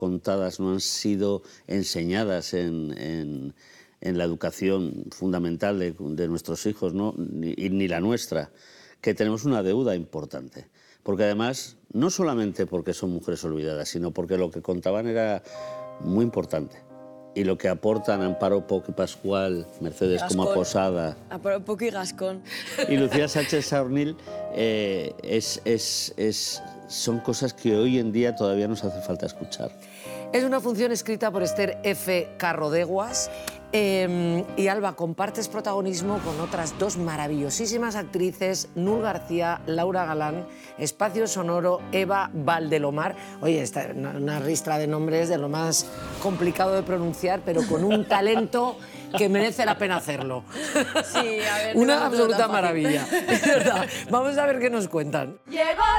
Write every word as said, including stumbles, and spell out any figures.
contadas, no han sido enseñadas en, en, en la educación fundamental de, de nuestros hijos, ¿no? ni, ni la nuestra, que tenemos una deuda importante. Porque además, no solamente porque son mujeres olvidadas, sino porque lo que contaban era muy importante. Y lo que aportan Amparo Poch y Pascual, Mercedes Gascón. Coma Posada... Amparo Poch y Gascón. Y Lucía Sánchez Saornil, eh, es, es, es, son cosas que hoy en día todavía nos hace falta escuchar. Es una función escrita por Esther F. Carrodeguas. Eh, y Alba, compartes protagonismo con otras dos maravillosísimas actrices, Nur García, Laura Galán, Espacio Sonoro, Eva Valdelomar. Oye, esta, una, una ristra de nombres de lo más complicado de pronunciar, pero con un talento que merece la pena hacerlo. Sí, a ver, una no, absoluta no, no, maravilla. Es verdad. Vamos a ver qué nos cuentan. Llegó